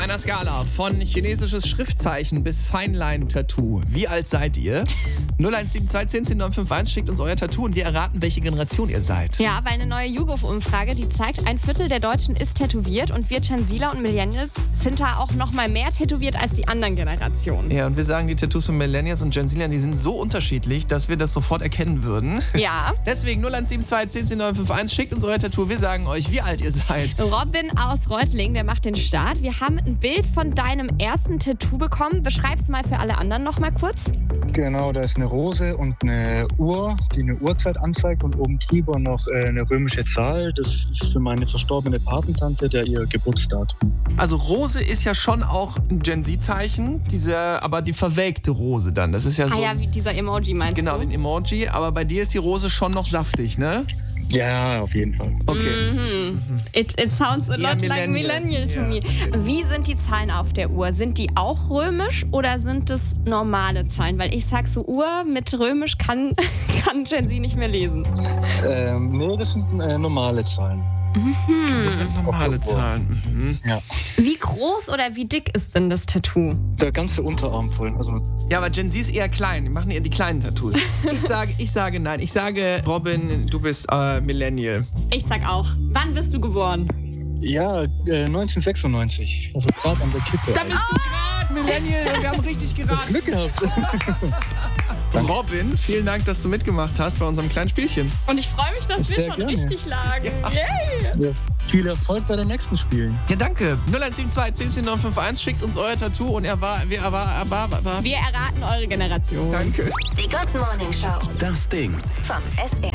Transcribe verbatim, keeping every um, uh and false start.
einer Skala von chinesisches Schriftzeichen bis Feinlein-Tattoo. Wie alt seid ihr? null eins sieben zwei eins null neun fünf eins schickt uns euer Tattoo und wir erraten, welche Generation ihr seid. Ja, weil eine neue YouGov-Umfrage, die zeigt, ein Viertel der Deutschen ist tätowiert und wir Gen-Zler und Millennials sind da auch noch mal mehr tätowiert als die anderen Generationen. Ja, und wir sagen, die Tattoos von Millennials und Gen-Zlern, die sind so unterschiedlich, dass wir das sofort erkennen würden. Ja. Deswegen null eins sieben zwei eins null neun fünf eins schickt uns euer Tattoo. Wir sagen euch, wie alt ihr seid. Robin aus Reutling, der macht den Start. Wir haben ein Bild von deinem ersten Tattoo bekommen. Beschreib's mal für alle anderen noch mal kurz. Genau, da ist eine Rose und eine Uhr, die eine Uhrzeit anzeigt und oben drüber noch äh, eine römische Zahl. Das ist für meine verstorbene Patentante, der ihr Geburtsdatum. Also Rose ist ja schon auch ein Gen-Z-Zeichen, diese, aber die verwelkte Rose dann. Das ist ja so. Ah ja, wie dieser Emoji meinst genau, du? den Emoji, aber bei dir ist die Rose schon noch saftig, ne? Ja, auf jeden Fall. Okay. Mhm. It, it sounds a Ja, lot like Millennial. millennial to Ja. me. Wie sind die Zahlen auf der Uhr? Sind die auch römisch oder sind das normale Zahlen? Weil ich sag so, Uhr mit römisch kann, kann Gen Z nicht mehr lesen. Ähm, nee, das sind äh, normale Zahlen. Das sind normale Zahlen. Mhm. Ja. Wie groß oder wie dick ist denn das Tattoo? Der ganze Unterarm voll. Also Ja, aber Gen Z ist eher klein. Die machen eher die kleinen Tattoos. Ich sage, ich sage nein. Ich sage, Robin, du bist äh, Millennial. Ich sag auch. Wann bist du geboren? ja, äh, neunzehnhundertsechsundneunzig. Also gerade an der Kippe. Da bist du gerade Millennial und wir haben richtig geraten. Glück gehabt. Robin, vielen Dank, dass du mitgemacht hast bei unserem kleinen Spielchen. Und ich freue mich, dass wir Sehr schon gerne. richtig lagen. Yay! Ja, viel Erfolg bei den nächsten Spielen. Ja, danke. null eins sieben zwei eins null neun fünf eins schickt uns euer Tattoo und er war, wir, er war, er war, er war. Wir erraten eure Generation. Danke. Die Good Morning Show. Das Ding. Vom S R